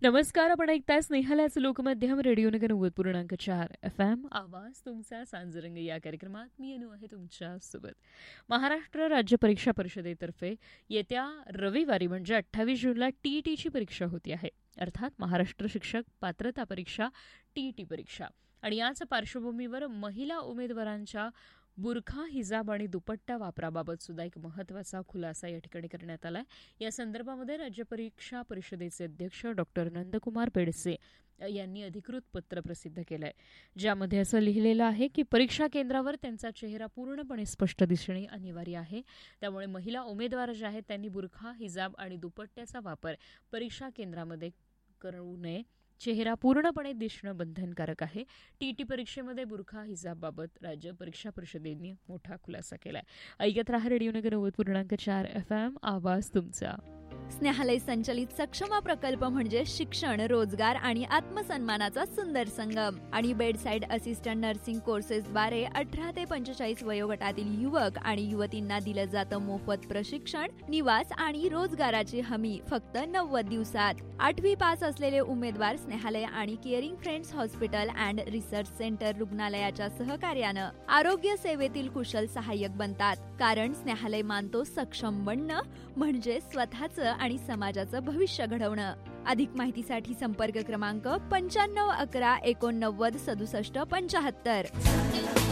नमस्कार. आपण ऐकताय स्नेहलाच लोकमाध्यम रेडिओनगर 90.4 FM. आवाज तुमचा सांजरंग या कार्यक्रमात मी अनु आहे तुमच्या सोबत. महाराष्ट्र राज्य परीक्षा परिषदेतर्फे येत्या रविवारी म्हणजे 28 जूनला टीईटीची परीक्षा होती आहे. अर्थात महाराष्ट्र शिक्षक पात्रता परीक्षा, टीईटी परीक्षा. आणि याच पार्श्वभूमीवर महिला उमेदवारांच्या बुरखा, हिजाब आणि दुपट्टा वापराबाबत सुद्धा एक महत्त्वाचा खुलासा या ठिकाणी करण्यात आला आहे. या संदर्भामध्ये राज्य परीक्षा परिषदेचे अध्यक्ष डॉक्टर नंदकुमार बेडसे यांनी अधिकृत पत्र प्रसिद्ध केलं आहे, ज्यामध्ये असं लिहिलेलं आहे की परीक्षा केंद्रावर त्यांचा चेहरा पूर्णपणे स्पष्ट दिसणे अनिवार्य आहे. त्यामुळे महिला उमेदवार ज्या आहेत त्यांनी बुरखा, हिजाब आणि दुपट्ट्याचा वापर परीक्षा केंद्रामध्ये करू नये. चेहरा पूर्णपणे दिसणं बंधनकारक आहे. टीईटी परीक्षेमध्ये बुरखा, हिजाबबाबत राज्य परीक्षा परिषदेने मोठा खुलासा केलाय. ऐकत रहा रेडिओनगर 90.4 FM. आवाज तुमचा. स्नेहालय संचलित सक्षमा प्रकल्प म्हणजे शिक्षण, रोजगार आणि आत्मसन्मानाचा सुंदर संगम. आणि बेडसाईड असिस्टंट नर्सिंग कोर्सेसद्वारे 18 ते 45 वयोगटातील युवक आणि युवतींना दिलं जातं मोफत प्रशिक्षण, निवास आणि रोजगाराची हमी फक्त 90 दिवसात. 8वी पास असलेले उमेदवार स्नेहालय आणि caring friends hospital and research centre रुग्णालयाच्या सहकार्यानं आरोग्य सेवेतील कुशल सहाय्यक बनतात. कारण स्नेहालय मानतो सक्षम बनणं म्हणजे स्वतःचं आणि समाजाचं भविष्य घडवणं. अधिक माहितीसाठी संपर्क क्रमांक 95 11 89 67 75.